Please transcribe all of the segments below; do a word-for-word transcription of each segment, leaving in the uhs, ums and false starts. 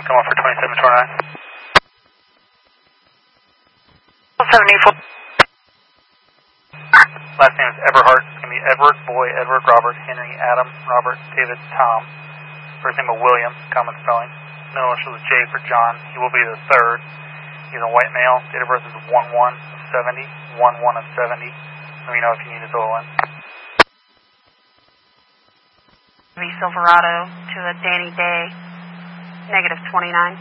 come on for twenty-seven twenty-nine. seventy-four. Last name is Everhart. It's going to be Edward, Boy, Edward, Robert, Henry, Adam, Robert, David, Tom. First name of William, common spelling. Middle initial is J for John. He will be the third. He's a white male. Date of birth is one one of seventy. one one of seventy. Let me know if you need to fill in. Silverado to a Danny Day, negative twenty-nine.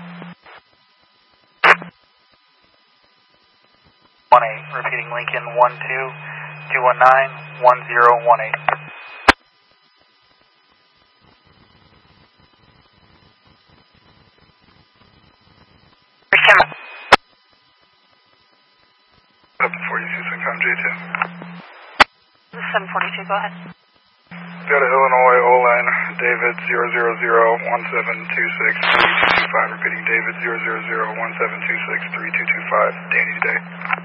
one eight. Repeating Lincoln one two two one nine one zero one eight. forty-two six, I'm J two. seven forty-two, go ahead. Got an Illinois O-line, David zero zero zero one seven two six three two two five, repeating David zero zero zero one seven two six three two two five, Danny Day.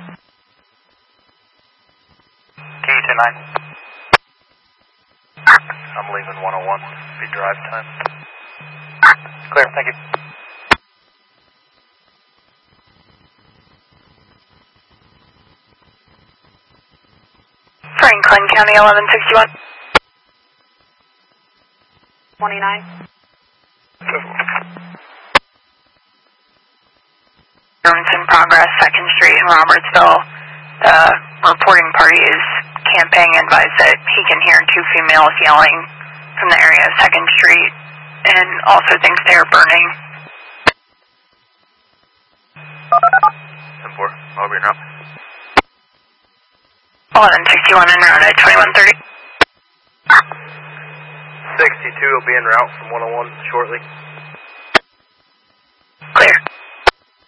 K U two nine. I'm leaving one oh one, be drive time. Clear, thank you. Franklin County eleven sixty-one. twenty-nine. Rooms in progress, second Street in Robertsville. The reporting party is camping, advised that he can hear two females yelling from the area of second Street and also thinks they are burning. ten four, I'll be in route. eleven sixty-one en route at twenty-one thirty. sixty-two will be en route from one oh one shortly.